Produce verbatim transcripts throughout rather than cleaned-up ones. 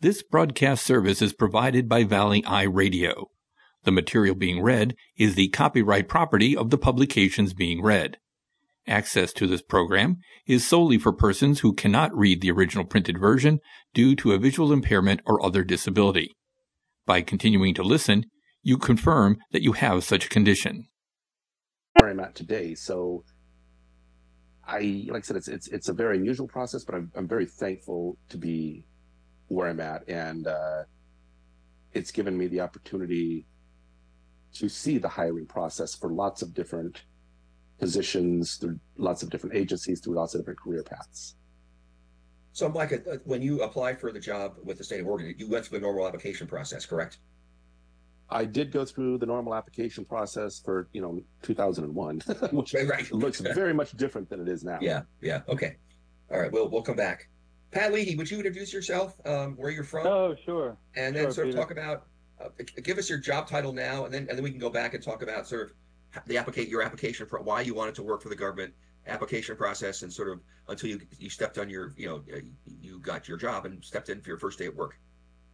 This broadcast service is provided by Valley Eye Radio. The material being read is the copyright property of the publications being read. Access to this program is solely for persons who cannot read the original printed version due to a visual impairment or other disability. By continuing to listen, you confirm that you have such a condition. Where I'm at today, so I, like I said, it's it's it's a very unusual process, but I'm I'm very thankful to be where I'm at, and uh, it's given me the opportunity to see the hiring process for lots of different positions through lots of different agencies, through lots of different career paths. So, Mike, uh, when you applied for the job with the state of Oregon, you went through the normal application process, correct? I did go through the normal application process for, you know, two thousand one, which right, right. looks very much different than it is now. Yeah, yeah, okay. All right, we'll, we'll come back. Pat Leahy, would you introduce yourself, um, where you're from? Oh, sure. And then sure, sort of Peter. talk about, uh, give us your job title now, and then and then we can go back and talk about sort of the applicate your application for why you wanted to work for the government, application process, and sort of until you you stepped on your, you know, you got your job and stepped in for your first day at work.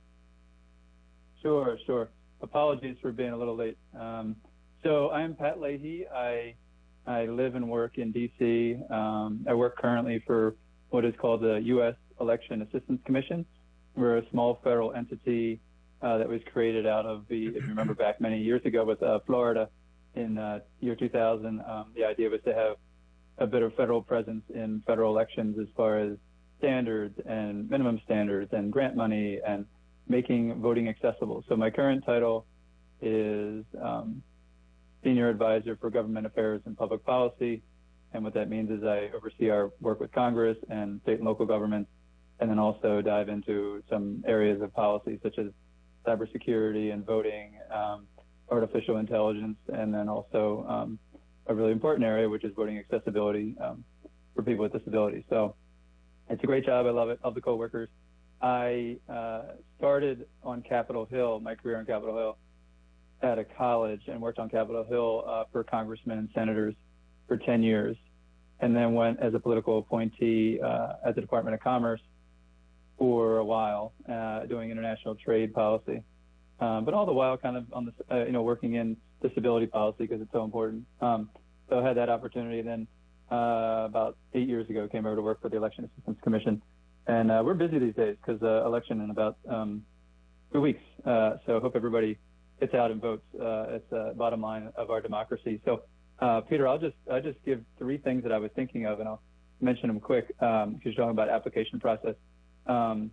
Sure, sure. Apologies for being a little late. Um, so I'm Pat Leahy. I I live and work in D C. Um, I work currently for what is called the U S Election Assistance Commission. We're a small federal entity uh, that was created out of the, if you remember back many years ago with uh, Florida in uh, year two thousand. Um, the idea was to have a bit of federal presence in federal elections as far as standards and minimum standards and grant money and making voting accessible. So my current title is um, Senior Advisor for Government Affairs and Public Policy. And what that means is I oversee our work with Congress and state and local governments, and then also dive into some areas of policy such as cybersecurity and voting, um, artificial intelligence, and then also um, a really important area, which is voting accessibility um, for people with disabilities. So it's a great job. I love it. Love the coworkers. I uh, started on Capitol Hill, my career on Capitol Hill, at a college and worked on Capitol Hill uh, for congressmen and senators for ten years, and then went as a political appointee uh, at the Department of Commerce for a while, uh, doing international trade policy, um, but all the while kind of on the, uh, you know, working in disability policy because it's so important. Um, so I had that opportunity. Then uh, about eight years ago, came over to work for the Election Assistance Commission. And uh, we're busy these days because uh, election in about um, two weeks. Uh, so I hope everybody gets out and votes. Uh, it's the bottom line of our democracy. So, uh, Peter, I'll just I'll just give three things that I was thinking of, and I'll mention them quick because um, you're talking about application process. Um,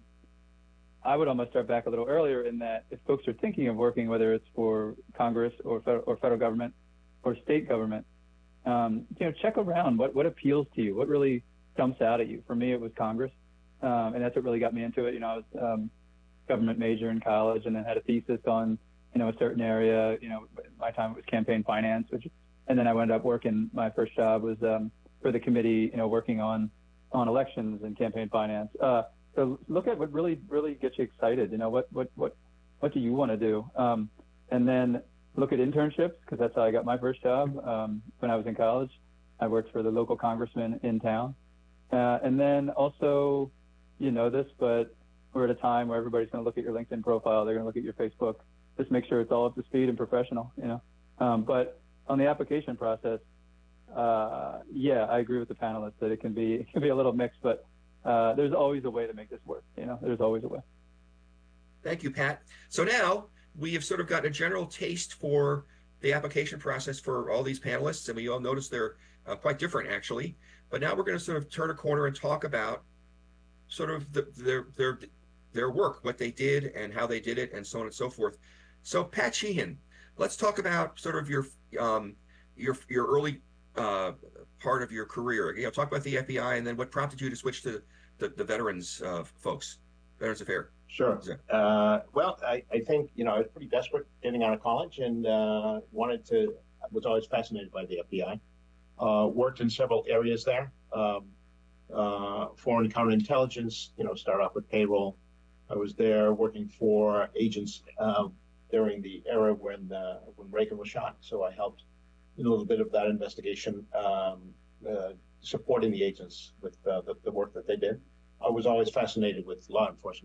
I would almost start back a little earlier in that if folks are thinking of working, whether it's for Congress or federal, or federal government or state government, um, you know, check around what what appeals to you, what really jumps out at you. For me, it was Congress. Um, and that's what really got me into it. You know, I was um, government major in college and then had a thesis on, you know, a certain area. You know, my time it was campaign finance, which, and then I ended up working, my first job was um, for the committee, you know, working on, on elections and campaign finance. Uh, so look at what really, really gets you excited. You know, what, what, what, what do you want to do? Um, and then look at internships, because that's how I got my first job um, when I was in college. I worked for the local congressman in town. Uh, and then also, you know this, but we're at a time where everybody's going to look at your LinkedIn profile. They're going to look at your Facebook. Just make sure it's all up to speed and professional, you know. Um, but on the application process, uh, yeah, I agree with the panelists that it can be it can be a little mixed, but uh, there's always a way to make this work. You know, there's always a way. Thank you, Pat. So now we have sort of gotten a general taste for the application process for all these panelists, and we all notice they're uh, quite different, actually. But now we're going to sort of turn a corner and talk about sort of the, their their their work, what they did and how they did it, and so on and so forth. So Pat Sheehan, let's talk about sort of your um, your your early uh, part of your career. You know, talk about the F B I and then what prompted you to switch to the, the veterans uh, folks, Veterans Affairs. Sure. Uh, well, I, I think, you know, I was pretty desperate getting out of college and uh, wanted to, was always fascinated by the F B I. Uh, worked in several areas there. Um, uh, foreign counterintelligence, you know, started off with payroll. I was there working for agents uh, during the era when uh, when Reagan was shot. So I helped in a little bit of that investigation, um, uh, supporting the agents with uh, the, the work that they did. I was always fascinated with law enforcement.